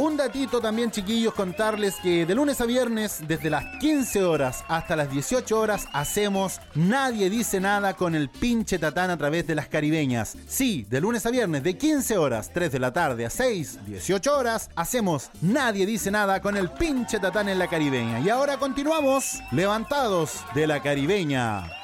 Un datito también, chiquillos, contarles que de lunes a viernes, desde las 15 horas hasta las 18 horas, hacemos Nadie Dice Nada con el Pinche Tatán a través de las Caribeñas. Sí, de lunes a viernes, de 15 horas, 3 de la tarde a 6, 18 horas, hacemos Nadie Dice Nada con el Pinche Tatán en la Caribeña. Y ahora continuamos, levantados de la Caribeña.